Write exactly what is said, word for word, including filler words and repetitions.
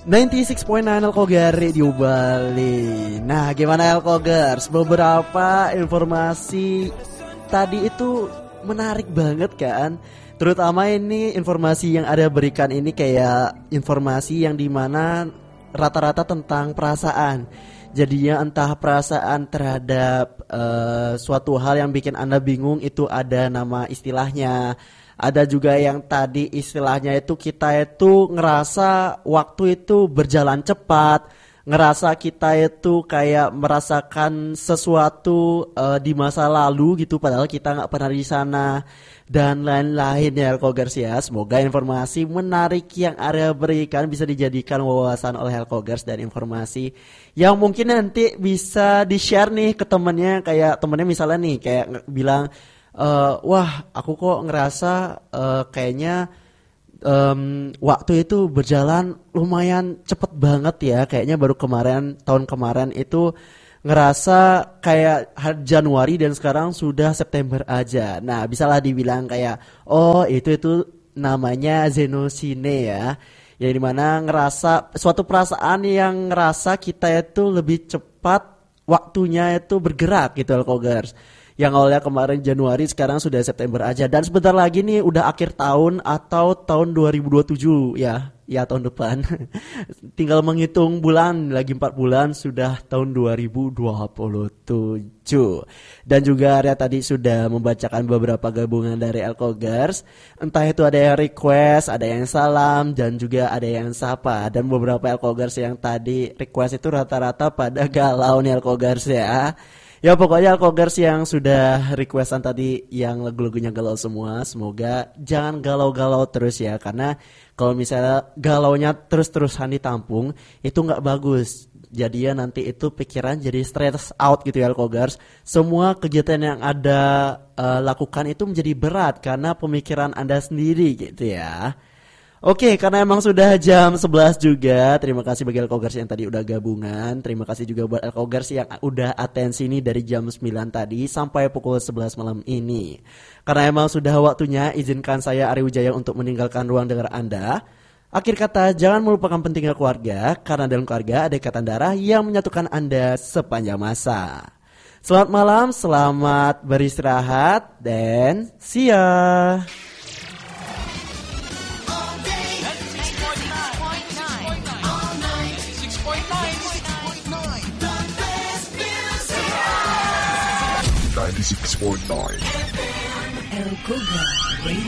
sembilan puluh enam koma sembilan Alkogar Radio Bali. Nah, gimana Alkogers? Beberapa informasi tadi itu menarik banget kan? Terutama ini informasi yang ada berikan ini kayak informasi yang dimana rata-rata tentang perasaan. Jadinya entah perasaan terhadap uh, suatu hal yang bikin Anda bingung itu ada nama istilahnya. Ada juga yang tadi istilahnya itu kita itu ngerasa waktu itu berjalan cepat, ngerasa kita itu kayak merasakan sesuatu uh, di masa lalu gitu, padahal kita nggak pernah di sana dan lain-lain ya Alkogers ya. Semoga informasi menarik yang Arya berikan bisa dijadikan wawasan oleh Alkogers dan informasi yang mungkin nanti bisa di-share nih ke temennya, kayak temennya misalnya nih kayak bilang, Uh, wah, aku kok ngerasa uh, kayaknya um, waktu itu berjalan lumayan cepet banget ya. Kayaknya baru kemarin, tahun kemarin itu ngerasa kayak Januari dan sekarang sudah September aja. Nah, bisalah dibilang kayak, oh itu itu namanya zenosine ya. Yang dimana ngerasa suatu perasaan yang ngerasa kita itu lebih cepat waktunya itu bergerak gitu Alkogers. Yang awalnya kemarin Januari sekarang sudah September aja. Dan sebentar lagi nih udah akhir tahun atau tahun dua ribu dua puluh tujuh ya. Ya tahun depan. Tinggal menghitung bulan, lagi empat bulan sudah tahun dua ribu dua puluh tujuh. Dan juga Arya tadi sudah membacakan beberapa gabungan dari Alkogers. Entah itu ada yang request, ada yang salam, dan juga ada yang sapa. Dan beberapa Alkogers yang tadi request itu rata-rata pada galau nih Alkogers ya. Ya pokoknya Alkogers yang sudah requestan tadi yang lagu-lagunya galau semua, semoga jangan galau-galau terus ya, karena kalau misalnya galaunya terus-terusan ditampung itu nggak bagus. Jadi ya nanti itu pikiran jadi stress out gitu ya Alkogers. Semua kegiatan yang Anda uh, lakukan itu menjadi berat karena pemikiran Anda sendiri gitu ya. Oke, karena emang sudah jam sebelas juga. Terima kasih bagi Alkogers yang tadi udah gabungan. Terima kasih juga buat Alkogers yang udah atensi ini dari jam sembilan tadi sampai pukul sebelas malam ini. Karena emang sudah waktunya, izinkan saya Ari Wijaya untuk meninggalkan ruang dengar Anda. Akhir kata, jangan melupakan pentingnya keluarga, karena dalam keluarga ada ikatan darah yang menyatukan Anda sepanjang masa. Selamat malam, selamat beristirahat, dan see ya. ninety-six point nine Alkogar Radio.